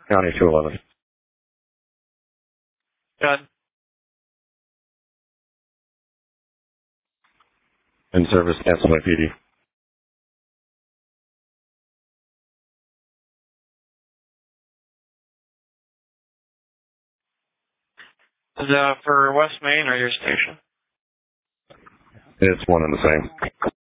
County 211. Good. In service, cancel by PD. Is that for West Main or your station? It's one and the same.